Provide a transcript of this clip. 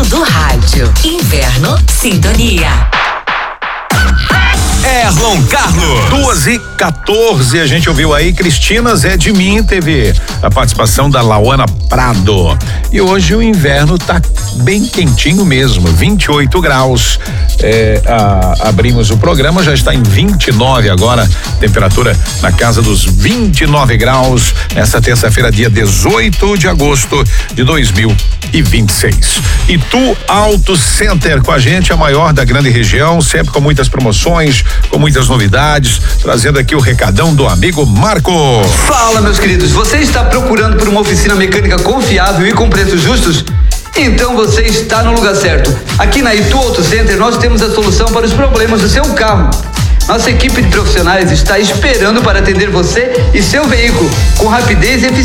ouvido do rádio. Inverno Sintonia. Erlon Carlos. 2h14, a gente ouviu aí Cristina Zé de Mim, teve a participação da Lauana Prado. E hoje o inverno tá bem quentinho mesmo, 28 graus. Abrimos o programa, já está em 29 agora, temperatura na casa dos 29 graus, nessa terça-feira, dia 18 de agosto de 2026. Itu Auto Center com a gente, a maior da grande região, sempre com muitas promoções, com muitas novidades, trazendo aqui o recadão do amigo Marco. Fala, meus queridos, você está procurando por uma oficina mecânica confiável e com preços justos? Então você está no lugar certo. Aqui na Itu Auto Center nós temos a solução para os problemas do seu carro. Nossa equipe de profissionais está esperando para atender você e seu veículo com rapidez e eficiência.